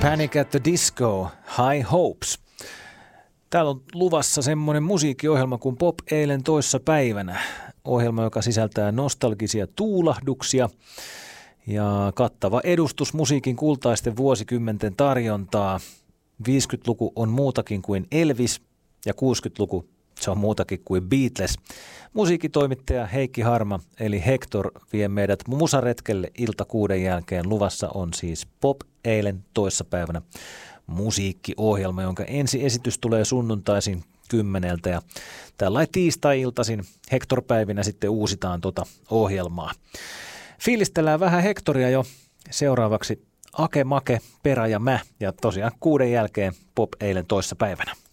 Panic at the Disco, High Hopes. Täällä on luvassa semmoinen musiikkiohjelma kuin Pop eilen toissa päivänä. Ohjelma, joka sisältää nostalgisia tuulahduksia ja kattava edustus musiikin kultaisten vuosikymmenten tarjontaa. 50-luku on muutakin kuin Elvis ja 60-luku se on muutakin kuin Beatles. Musiikkitoimittaja Heikki Harma eli Hector vie meidät musaretkelle ilta 6 jälkeen. Luvassa on siis Pop eilen toissapäivänä musiikkiohjelma, jonka ensi esitys tulee sunnuntaisin 10 ja tällainen tiistai-iltaisin Hector-päivinä sitten uusitaan ohjelmaa. Fiilistellään vähän Hectoria jo seuraavaksi Ake Make, Perä ja Mä ja tosiaan 6 jälkeen Pop eilen toissapäivänä.